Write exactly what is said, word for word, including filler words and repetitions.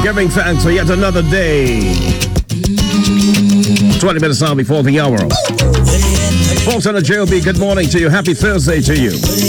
Giving thanks for yet another day. twenty minutes now before the hour. Folks on the J O B, good morning to you. Happy Thursday to you.